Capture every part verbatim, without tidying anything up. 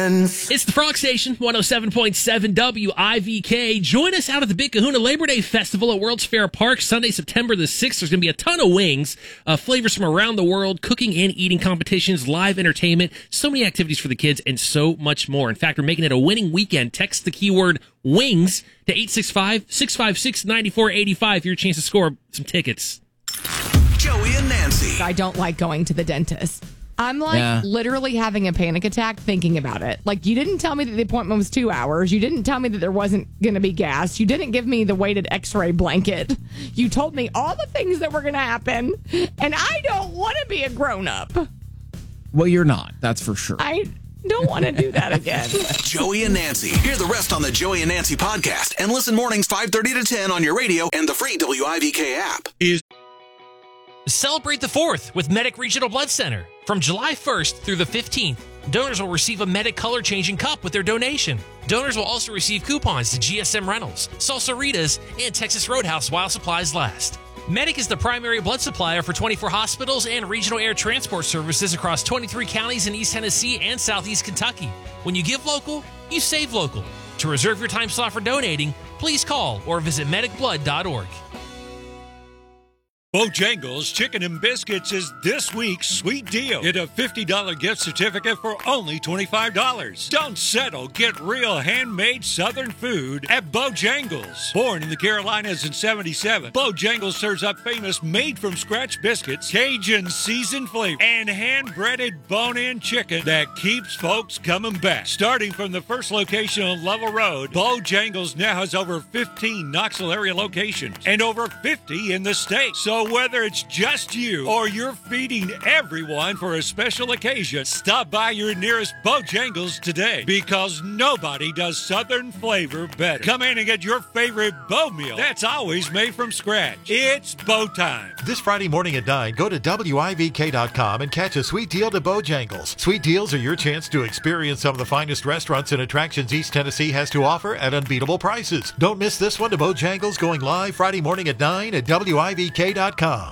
friends. It's the Frog Station, one oh seven point seven W I V K. Join us out at the Big Kahuna Labor Day Festival at World's Fair Park, Sunday, September the sixth. There's going to be a ton of wings, uh, flavors from around the world, cooking and eating competitions, live entertainment, so many activities for the kids, and so much more. In fact, we're making it a winning weekend. Text the keyword WINGS to eight six five, six five six, nine four eight five for your chance to score some tickets. Joey and Nancy. I don't like going to the dentist. I'm like Yeah. literally having a panic attack thinking about it. Like, you didn't tell me that the appointment was two hours. You didn't tell me that there wasn't going to be gas. You didn't give me the weighted x-ray blanket. You told me all the things that were going to happen. And I don't want to be a grown-up. Well, you're not. That's for sure. I don't want to do that again. Joey and Nancy. Hear the rest on the Joey and Nancy podcast and listen mornings five thirty to ten on your radio and the free W I V K app. Is Celebrate the fourth with Medic Regional Blood Center. From July first through the fifteenth, donors will receive a Medic color-changing cup with their donation. Donors will also receive coupons to G S M Rentals, Salsaritas, and Texas Roadhouse while supplies last. Medic is the primary blood supplier for twenty-four hospitals and regional air transport services across twenty-three counties in East Tennessee and Southeast Kentucky. When you give local, you save local. To reserve your time slot for donating, please call or visit medic blood dot org. Bojangles Chicken and Biscuits is this week's sweet deal. Get a fifty dollars gift certificate for only twenty-five dollars. Don't settle. Get real handmade Southern food at Bojangles. Born in the Carolinas in seventy-seven, Bojangles serves up famous made-from-scratch biscuits, Cajun seasoned flavor, and hand-breaded bone-in chicken that keeps folks coming back. Starting from the first location on Level Road, Bojangles now has over fifteen Knoxville area locations and over fifty in the state. So whether it's just you or you're feeding everyone for a special occasion, stop by your nearest Bojangles today, because nobody does Southern flavor better. Come in and get your favorite Bo meal that's always made from scratch. It's Bo time. This Friday morning at nine, go to W I V K dot com and catch a sweet deal to Bojangles. Sweet deals are your chance to experience some of the finest restaurants and attractions East Tennessee has to offer at unbeatable prices. Don't miss this one to Bojangles, going live Friday morning at nine at W I V K dot com.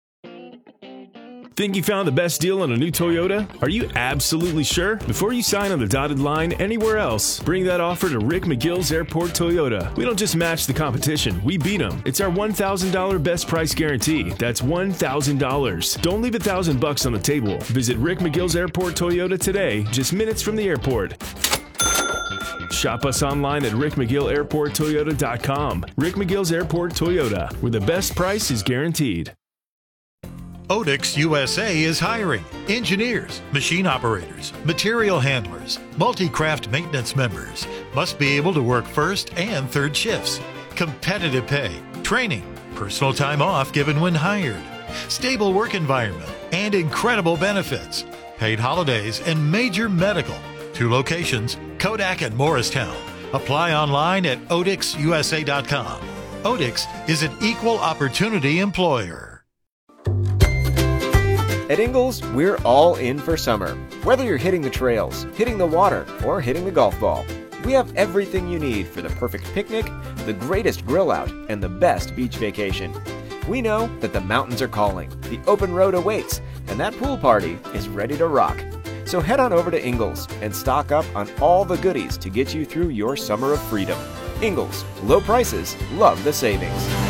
Think you found the best deal on a new Toyota? Are you absolutely sure? Before you sign on the dotted line anywhere else, bring that offer to Rick McGill's Airport Toyota. We don't just match the competition, we beat them. It's our one thousand dollars best price guarantee. That's one thousand dollars. Don't leave a thousand bucks on the table. Visit Rick McGill's Airport Toyota today, just minutes from the airport. Shop us online at rick mcgill airport toyota dot com. Rick McGill's Airport Toyota, where the best price is guaranteed. Odix U S A is hiring engineers, machine operators, material handlers, multi-craft maintenance members. Must be able to work first and third shifts. Competitive pay, training, personal time off given when hired, stable work environment, and incredible benefits. Paid holidays and major medical. Two locations, Kodak and Morristown. Apply online at odix u s a dot com. Odix is an equal opportunity employer. At Ingles, we're all in for summer. Whether you're hitting the trails, hitting the water, or hitting the golf ball, we have everything you need for the perfect picnic, the greatest grill out, and the best beach vacation. We know that the mountains are calling, the open road awaits, and that pool party is ready to rock. So head on over to Ingles and stock up on all the goodies to get you through your summer of freedom. Ingles, low prices, love the savings.